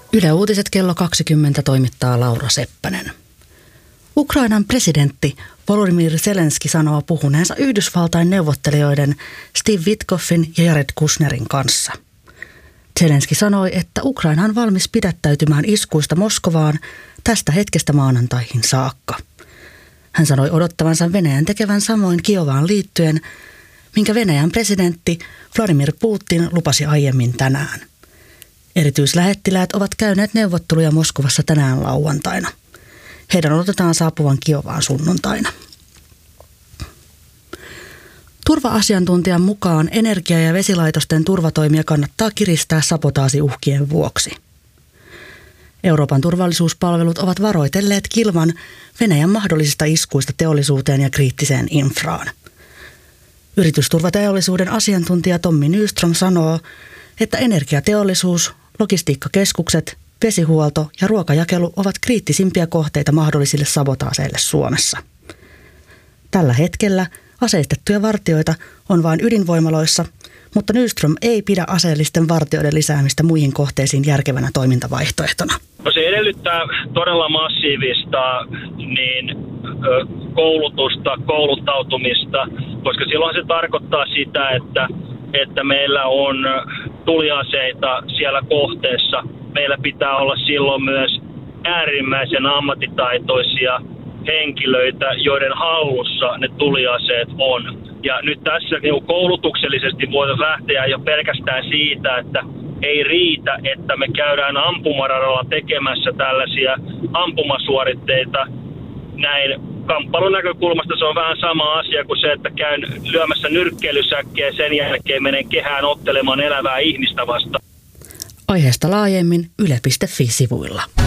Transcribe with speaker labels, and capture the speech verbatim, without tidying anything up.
Speaker 1: Yle Uutiset kello kaksikymmentä toimittaa Laura Seppänen. Ukrainan presidentti Volodymyr Zelenski sanoo puhuneensa Yhdysvaltain neuvottelijoiden Steve Witkoffin ja Jared Kushnerin kanssa. Zelenski sanoi, että Ukraina on valmis pidättäytymään iskuista Moskovaan tästä hetkestä maanantaihin saakka. Hän sanoi odottavansa Venäjän tekevän samoin Kiovaan liittyen, minkä Venäjän presidentti Vladimir Putin lupasi aiemmin tänään. Erityislähettiläät ovat käyneet neuvotteluja Moskovassa tänään lauantaina. Heidän odotetaan saapuvan Kiovaan sunnuntaina. Turva-asiantuntijan mukaan energia- ja vesilaitosten turvatoimia kannattaa kiristää sabotaasiuhkien vuoksi. Euroopan turvallisuuspalvelut ovat varoitelleet kilvan Venäjän mahdollisista iskuista teollisuuteen ja kriittiseen infraan. Yritysturvateollisuuden asiantuntija Tommi Nyström sanoo, että energiateollisuus, logistiikkakeskukset, vesihuolto ja ruokajakelu ovat kriittisimpiä kohteita mahdollisille sabotaaseille Suomessa. Tällä hetkellä aseistettuja vartijoita on vain ydinvoimaloissa, mutta Nyström ei pidä aseellisten vartijoiden lisäämistä muihin kohteisiin järkevänä toimintavaihtoehtona.
Speaker 2: No se edellyttää todella massiivista niin, koulutusta, kouluttautumista, koska silloin se tarkoittaa sitä, että, että meillä on tuliaseita siellä kohteessa. Meillä pitää olla silloin myös äärimmäisen ammattitaitoisia henkilöitä, joiden hallussa ne tuliaseet on. Ja nyt tässä niin koulutuksellisesti voidaan lähteä jo pelkästään siitä, että ei riitä, että me käydään ampumaradalla tekemässä tällaisia ampumasuoritteita. Näin kamppailun näkökulmasta se on vähän sama asia kuin se, että käyn lyömässä nyrkkeilysäkkiä ja sen jälkeen menen kehään ottelemaan elävää ihmistä vastaan.
Speaker 1: Aiheesta laajemmin yle piste fi-sivuilla.